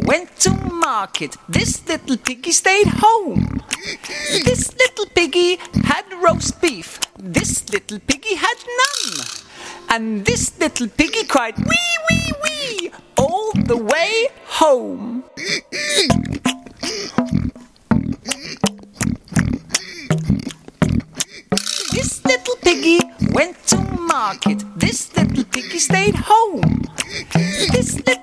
went to market. This little piggy stayed home. This little piggy had roast beef. This little piggy had none. And this little piggy cried wee, wee, wee all the way home. This little piggy went to market. This little piggy stayed home. This little